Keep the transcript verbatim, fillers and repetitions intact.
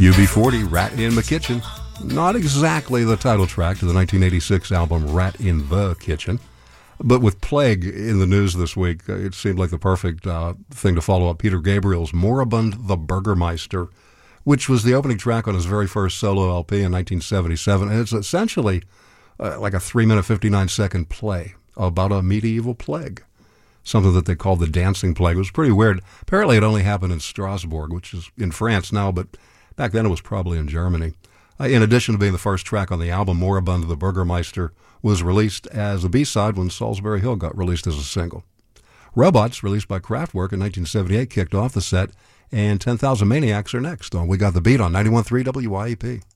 U B forty, Rat in the Kitchen. Not exactly the title track to the nineteen eighty-six album Rat in the Kitchen, but with Plague in the news this week, it seemed like the perfect uh, thing to follow up Peter Gabriel's Moribund the Burgermeister, which was the opening track on his very first solo L P in nineteen seventy-seven. And it's essentially uh, like a three minute, fifty-nine second play about a medieval plague, something that they called the Dancing Plague. It was pretty weird. Apparently it only happened in Strasbourg, which is in France now, but back then it was probably in Germany. Uh, in addition to being the first track on the album, Moribund the Burgermeister was released as a B-side when Salisbury Hill got released as a single. Robots, released by Kraftwerk in nineteen seventy-eight, kicked off the set, and ten thousand Maniacs are next on We Got the Beat on ninety-one point three W I E P.